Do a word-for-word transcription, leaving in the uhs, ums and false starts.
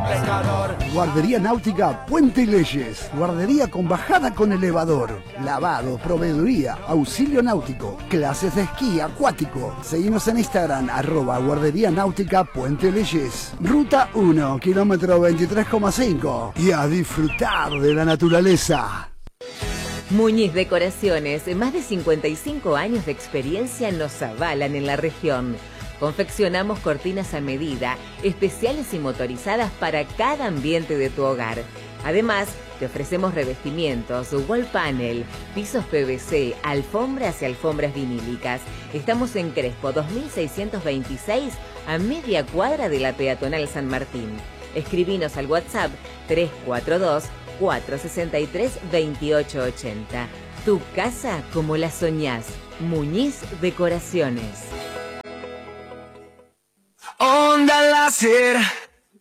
pescador. Guardería Náutica Puente Leyes. Guardería con bajada con elevador. Lavado, proveeduría, auxilio náutico, clases de esquí acuático. Seguimos en Instagram, arroba Guardería Náutica Puente Leyes. Ruta uno, kilómetro veintitrés coma cinco. Y a disfrutar de la naturaleza. Muñiz Decoraciones, más de cincuenta y cinco años de experiencia nos avalan en la región. Confeccionamos cortinas a medida, especiales y motorizadas para cada ambiente de tu hogar. Además, te ofrecemos revestimientos, wall panel, pisos P V C, alfombras y alfombras vinílicas. Estamos en Crespo dos mil seiscientos veintiséis, a media cuadra de la peatonal San Martín. Escribinos al WhatsApp tres cuatro dos, cuatro seis tres, dos ocho ocho cero. Tu casa como la soñás. Muñiz Decoraciones. Onda láser.